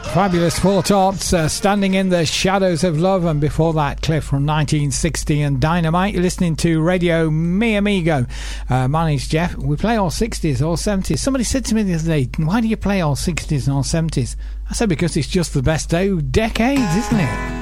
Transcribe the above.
Fabulous Four Tops, Standing in the Shadows of Love, and before that Cliff from 1960 and Dynamite. You're listening to Radio Mi Amigo. My name's Jeff. We play all 60s, all 70s. Somebody said to me the other day, why do you play all 60s and all 70s? I said because it's just the best decades, isn't it?